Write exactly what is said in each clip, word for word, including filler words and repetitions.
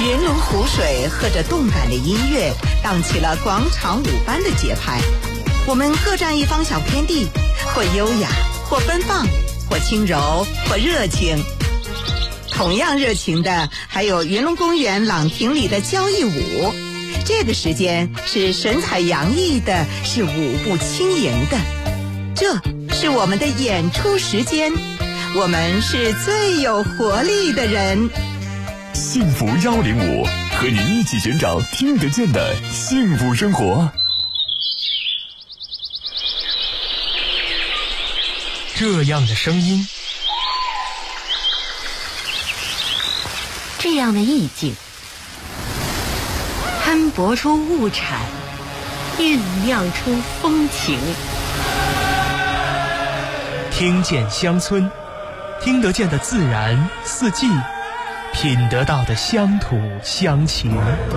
云龙湖水和着动感的音乐，荡起了广场舞般的节拍。我们各占一方小天地，或优雅，或奔放，或轻柔，或热情。同样热情的还有云龙公园朗亭里的交谊舞，这个时间是神采洋溢的，是舞步轻盈的。这是我们的演出时间，我们是最有活力的人。 幸福幺零五，和你一起寻找听得见的幸福生活。 这样的声音， 这样的意境，摊薄出物产，酝酿出风情。 听见乡村，听得见的自然四季，品得到的乡土乡情。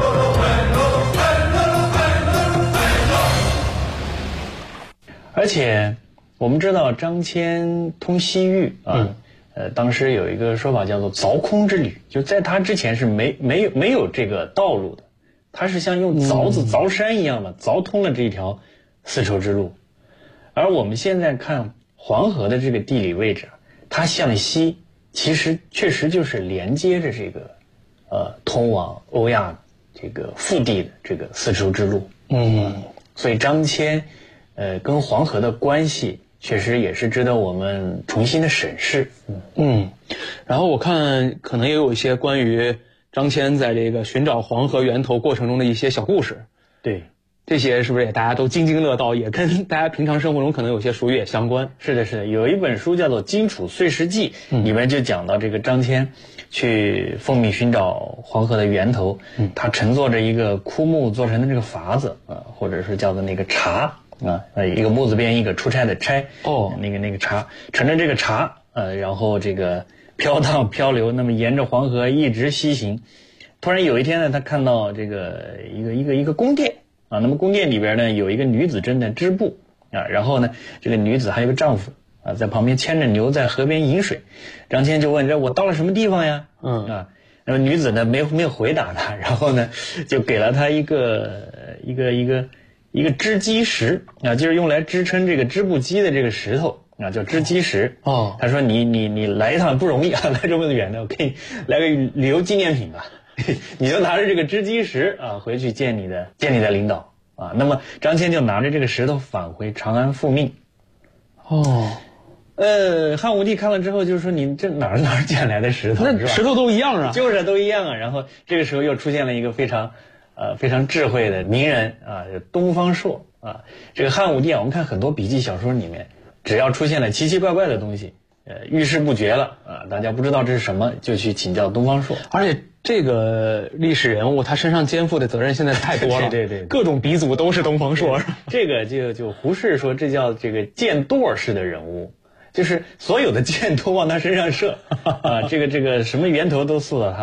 而且我们知道张骞通西域啊，嗯、呃，当时有一个说法叫做凿空之旅，就在他之前是没没有没有这个道路的，他是像用凿子凿山一样的、嗯、凿通了这一条丝绸之路。而我们现在看黄河的这个地理位置，它向西其实确实就是连接着这个呃通往欧亚这个腹地的这个丝绸之路。嗯，所以张骞呃跟黄河的关系确实也是值得我们重新的审视。 嗯嗯，然后我看可能也有一些关于张骞在这个寻找黄河源头过程中的一些小故事。 对， 这些是不是也大家都津津乐道，也跟大家平常生活中可能有些俗语也相关？ 是的，是的，有一本书叫做《荆楚岁时记》，嗯、里面就讲到这个张骞去奉命寻找黄河的源头，嗯、他乘坐着一个枯木做成的这个筏子啊，或者是叫做那个槎啊，一个木字边一个出差的差哦，那个那个槎，乘着这个槎呃，然后这个飘荡漂流，那么沿着黄河一直西行。突然有一天呢，他看到这个一个一个一个宫殿。啊，那么宫殿里边呢有一个女子正在织布啊，然后呢这个女子还有个丈夫啊在旁边牵着牛在河边饮水。张骞就问：这我到了什么地方呀？嗯啊，那么女子呢没有没有回答他，然后呢就给了他一个一个一个一个织机石啊，就是用来支撑这个织布机的这个石头啊，叫织机石。哦，他说你你你来一趟不容易啊，来这么远的，我给你来个旅游纪念品吧。你就拿着这个织机石啊回去见你的见你的领导啊。那么张骞就拿着这个石头返回长安复命。哦，呃，汉武帝看了之后就说：“你这哪儿哪儿捡来的石头？ 那石头都一样啊。” 就是都一样啊。然后这个时候又出现了一个非常呃非常智慧的名人啊，东方朔啊。这个汉武帝啊，我们看很多笔记小说里面，只要出现了奇奇怪怪的东西，呃，遇事不决了啊，大家不知道这是什么，就去请教东方朔。 而且这个历史人物他身上肩负的责任现在太多了， 对对对， 各种鼻祖都是东方朔。 这个就就胡适说，这叫这个箭垛式的人物，就是所有的箭都往他身上射啊，这个这个什么源头都溯到他。